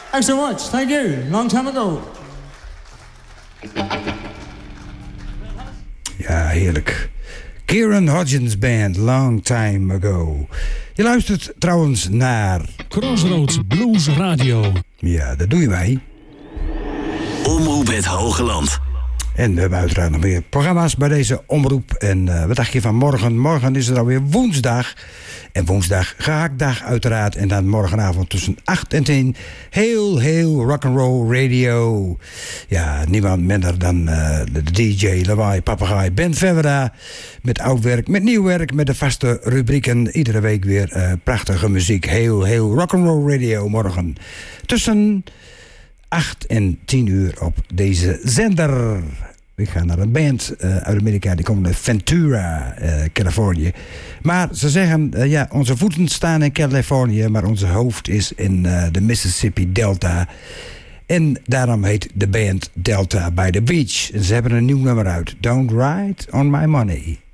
Thanks so much. Thank you. Long time ago. Ja, heerlijk. Kieran Hodgins Band, Long Time Ago. Je luistert trouwens naar... Crossroads Blues Radio. Ja, dat doe je wij. Omroep het Hogeland. En we hebben uiteraard nog meer programma's bij deze omroep. En wat dacht je van morgen? Morgen is het alweer woensdag. En woensdag gehaktdag uiteraard. En dan morgenavond tussen 8 en 10. Heel rock'n'roll radio. Ja, niemand minder dan de DJ, Lawaai, Papegaai, Ben Verwera. Met oud werk, met nieuw werk, met de vaste rubrieken. Iedere week weer prachtige muziek. Heel rock'n'roll radio morgen. Tussen 8 en 10 uur op deze zender. We gaan naar een band uit Amerika. Die komt uit Ventura, Californië. Maar ze zeggen, onze voeten staan in Californië, maar onze hoofd is in de Mississippi Delta. En daarom heet de band Delta by the Beach. En ze hebben een nieuw nummer uit. Don't Ride on My Money.